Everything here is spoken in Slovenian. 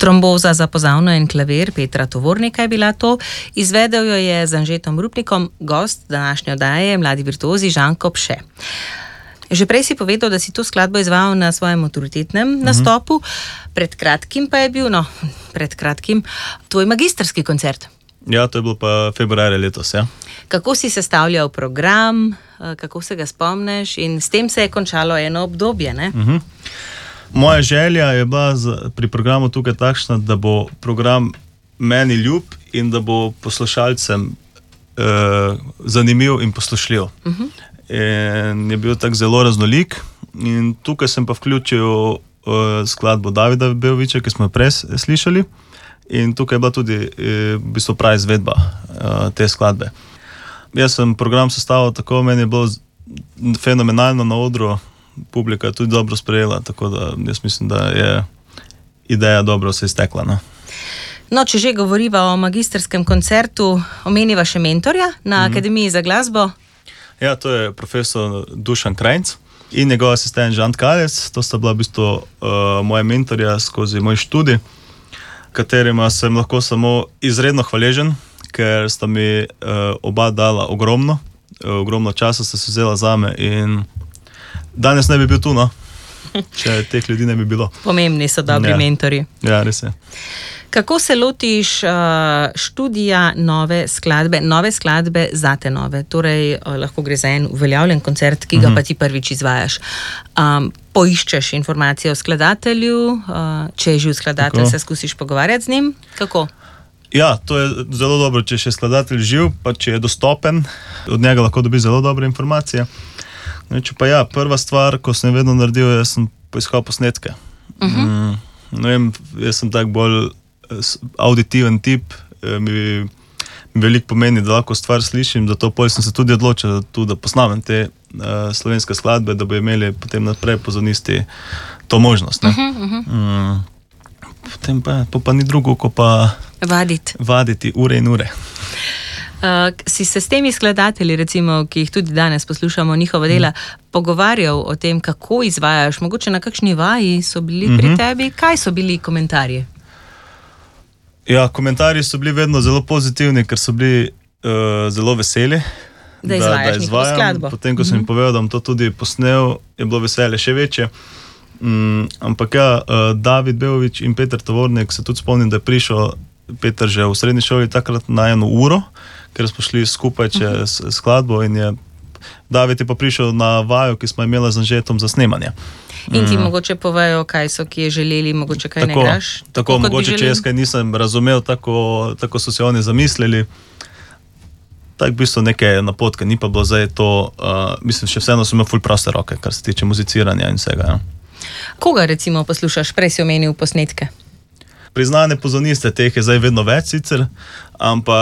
Tromboza za pozavno in klavir Petra Tovornika je bila to. Izvedel jo je z Anžetom Rupnikom, gost današnje oddaje, mladi virtuozi Žan Kopše. Že prej si povedal, da si to skladbo izvajal na svojem avtoritetnem nastopu, pred kratkim pa je bil, tvoj magistrski koncert. Ja, to je bilo pa februarja letos, ja. Kako si sestavljal program, kako se ga spomniš in s tem se je končalo eno obdobje, ne? Moja želja je bila pri programu tukaj takšna, da bo program meni ljub in da bo poslušalcem zanimiv in poslušljiv. In je bil tak zelo raznolik in tukaj sem pa vključil skladbo Davida Beovića, ki smo jo prej slišali, in tukaj je bila tudi v bistvu prava izvedba te skladbe. Jaz sem program sestavil tako, meni je bilo fenomenalno na odru, publika je tudi dobro sprejela, tako da jaz mislim, da je ideja dobro se iztekla. No, če že govoriva o magistrskem koncertu, omeniva še mentorja na Akademiji za glasbo. Ja, to je profesor Dušan Krajnc in njegov asistent Žan Tkalec. To sta bila v bistvu moja mentorja skozi moj študij, katerima sem lahko samo izredno hvaležen, ker sta mi oba dala ogromno časa, sta se vzela zame in danes ne bi bil tu, če teh ljudi ne bi bilo. Pomembni so dobri mentorji. Ja, res je. Kako se lotiš študija nove skladbe zate nove? Torej, lahko gre za en uveljavljen koncert, ki ga pa ti prvič izvajaš. Poiščeš informacije o skladatelju, če je živ skladatelj, se skusiš pogovarjati z njim? Kako? Ja, to je zelo dobro, če je skladatelj živ, pa če je dostopen, od njega lahko dobi zelo dobre informacije. Če pa ja, prva stvar, ko sem vedno naredil, jaz sem poiskal posnetke. Jaz sem tak bolj auditiven tip, mi veliko pomeni, da lahko stvar slišim, zato potem sem se tudi odločil, da posnamem te slovenske skladbe, da bo imeli potem naprej pozornisti to možnost. Potem pa ni drugo, ko pa vaditi ure in ure. Si se s temi skladatelji, recimo, ki jih tudi danes poslušamo, njihova dela, pogovarjal o tem, kako izvajaš, mogoče na kakšni vaji so bili pri tebi? Kaj so bili komentarji? Ja, komentarji so bili vedno zelo pozitivni, ker so bili zelo veseli, da izvajaš njihovo skladbo. Potem, ko sem jim povedal, da bom to tudi posnel, je bilo veselje še večje. Ampak ja, David Beović in Peter Tovornik, se tudi spomnim, da je prišel Peter že v srednji šoli takrat na 1 uro, ker smo šli skupaj čez skladbo in David je pa prišel na vaju, ki smo imeli z Anžetom za snemanje. In ti mogoče povejo, kaj so, ki je želeli, mogoče kaj ne graš? Tako, mogoče, če jaz kaj nisem razumel, tako so se oni zamislili. Tako v bistvu neke napotke, ni pa bilo zdaj to, mislim, še vseeno sem imel ful proste roke, kar se tiče muziciranja in vsega. Koga recimo poslušaš? Prej si omenil posnetke. Priznane pozorniste, teh je zdaj vedno več sicer, ampak